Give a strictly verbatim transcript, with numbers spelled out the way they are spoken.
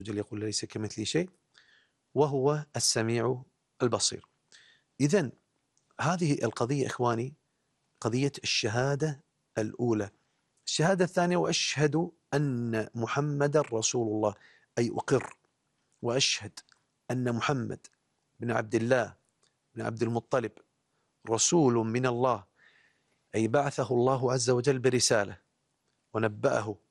وجل يقول ليس كمثله شيء وهو السميع البصير. إذن هذه القضية إخواني قضية الشهادة الأولى. الشهادة الثانية وأشهد أن محمد رسول الله، أي أقر وأشهد أن محمد بن عبد الله بن عبد المطلب رسول من الله، أي بعثه الله عز وجل برسالة ونبأه